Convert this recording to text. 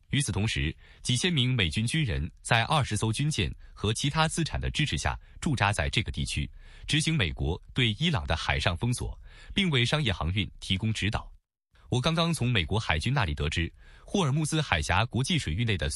与此同时，几千名美军军人在20艘军舰和其他资产的支持下驻扎在这个地区，执行美国对伊朗的海上封锁，并为商业航运提供指导。我刚刚从美国海军那里得知，霍尔木兹海峡国际水域内的